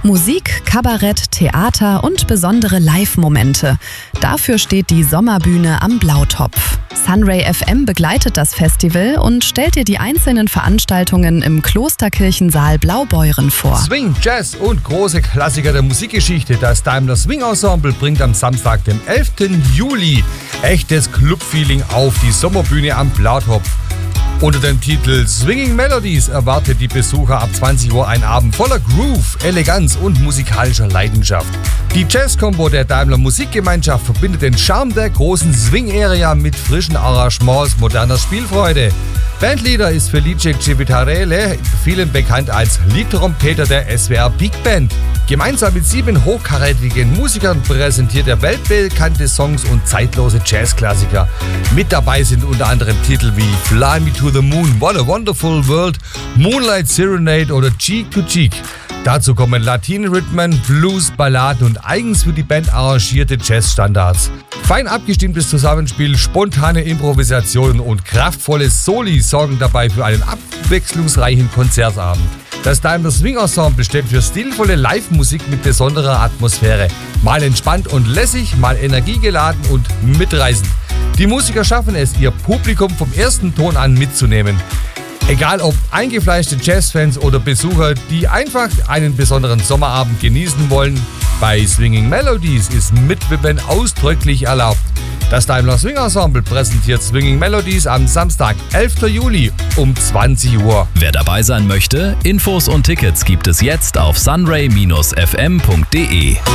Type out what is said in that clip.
Musik, Kabarett, Theater und besondere Live-Momente. Dafür steht die Sommerbühne am Blautopf. Sunray FM begleitet das Festival und stellt dir die einzelnen Veranstaltungen im Klosterkirchensaal Blaubeuren vor. Swing, Jazz und große Klassiker der Musikgeschichte. Das Daimler Swing Ensemble bringt am Samstag, dem 11. Juli, echtes Clubfeeling auf die Sommerbühne am Blautopf. Unter dem Titel Swinging Melodies erwartet die Besucher ab 20 Uhr ein Abend voller Groove, Eleganz und musikalischer Leidenschaft. Die Jazz-Combo der Daimler Musikgemeinschaft verbindet den Charme der großen Swing-Area mit frischen Arrangements moderner Spielfreude. Bandleader ist Felice Civitarelli, vielen bekannt als Leadtrompeter der SWR Big Band. Gemeinsam mit 7 hochkarätigen Musikern präsentiert er weltbekannte Songs und zeitlose Jazzklassiker. Mit dabei sind unter anderem Titel wie Fly Me to the Moon, What a Wonderful World, Moonlight Serenade oder Cheek to Cheek. Dazu kommen Latin-Rhythmen, Blues, Balladen und eigens für die Band arrangierte Jazzstandards. Fein abgestimmtes Zusammenspiel, spontane Improvisationen und kraftvolle Soli sorgen dabei für einen abwechslungsreichen Konzertabend. Das Daimler Swing Ensemble steht für stilvolle Live-Musik mit besonderer Atmosphäre. Mal entspannt und lässig, mal energiegeladen und mitreißend. Die Musiker schaffen es, ihr Publikum vom ersten Ton an mitzunehmen. Egal ob eingefleischte Jazzfans oder Besucher, die einfach einen besonderen Sommerabend genießen wollen, bei Swinging Melodies ist Mitwippen ausdrücklich erlaubt. Das Daimler Swing Ensemble präsentiert Swinging Melodies am Samstag, 11. Juli um 20 Uhr. Wer dabei sein möchte, Infos und Tickets gibt es jetzt auf sunray-fm.de.